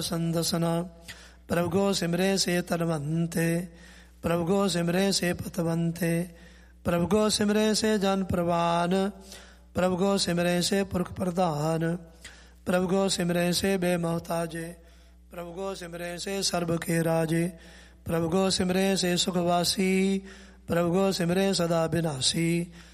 संदसना। प्रभु को सिमरे से तलवंते, प्रभु को सिमरे से पतवंते, प्रभु को सिमरे से जन प्रवान, प्रभु को सिमरे से पुरख प्रधान, प्रभु को सिमरे से बेमोहताजे, प्रभु को सिमरे से सर्व के राजे, प्रभु को सिमरे से सुखवासी, प्रभु को सिमरे सदा विनाशी।